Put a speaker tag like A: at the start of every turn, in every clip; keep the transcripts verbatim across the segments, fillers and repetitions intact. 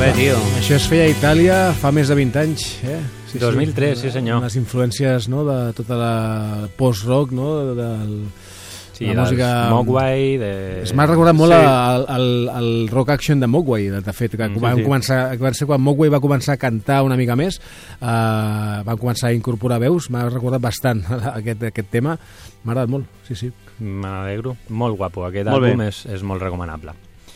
A: bé, tio.
B: Això es feia a Itàlia fa més de vint anys, eh?
A: Sí, dos mil tres, sí, sí senyor.
B: Les influències, no?, de tota la post-rock, no?, del...
A: Sí, la música... Mogwai... De...
B: Es m'ha recordat molt sí. el, el, el rock action de Mogwai, de fet, que mm, van sí, començar, sí. quan Mogwai va començar a cantar una mica més, eh, van començar a incorporar veus, m'ha recordat bastant aquest, aquest tema, m'ha agradat molt, sí, sí.
A: M'alegro, molt guapo, aquest molt àlbum és, és molt recomanable.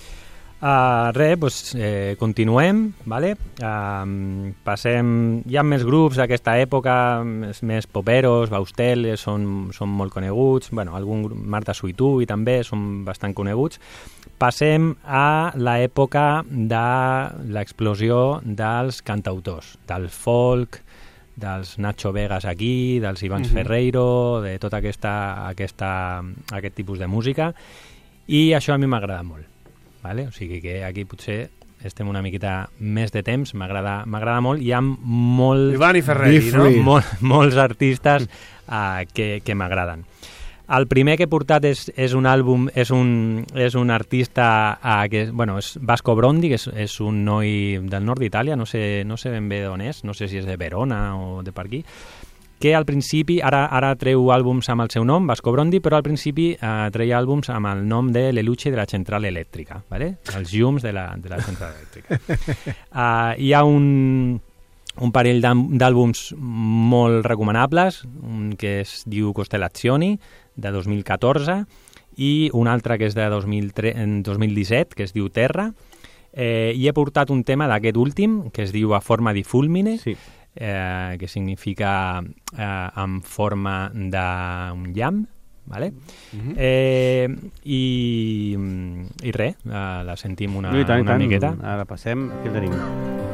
A: Uh, res, doncs, eh, continuem, vale? Uh, passem, hi ha més grups d'aquesta època, més, més poperos, Baustel, són, són molt coneguts, bueno, algun grup, Marta Suitú i també són bastant coneguts. Passem a l'època de l'explosió dels cantautors, del folk, dels Nacho Vegas aquí, dels Ivans uh-huh. Ferreiro, de tot aquesta, aquesta, aquest tipus de música, i això a mi m'agrada molt. Vale? O sigui que aquí potser estem una miqueta més de temps, m'agrada m'agrada molt, hi ha molt,
C: Ivan i Ferreri, no?
A: Molt, molts artistes uh, que, que m'agraden. El primer que he portat és, és un àlbum, és un, és un artista uh, que bueno, és Vasco Brondi, que és, és un noi del nord d'Itàlia, no sé, no sé ben bé d'on és, no sé si és de Verona o de per aquí, que al principi, ara, ara treu àlbums amb el seu nom, Vasco Brondi, però al principi eh, treia àlbums amb el nom de Le Luci de la Central Elèctrica, ¿vale? Els llums de la, de la Central Elèctrica. uh, hi ha un, un parell d'àlbums molt recomanables, un que es diu Costellazioni, de dos mil catorze, i un altre que és de dos mil disset, que es diu Terra, eh, i he portat un tema d'aquest últim, que es diu A Forma di Fulmine, sí. Eh, que significa eh, en forma d'un llamp, vale? Uh-huh. eh, i, i res, eh, la sentim una,
D: I tant,
A: una
D: tant.
A: miqueta.
D: Ara passem, aquí el tenim.